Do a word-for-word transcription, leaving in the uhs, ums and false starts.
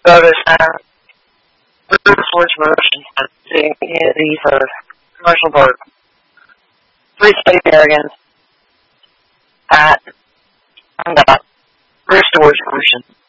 notice that Bruce Force Motion using these uh, commercial boards. Please study arrogance at and uh, Bruce Force Motion.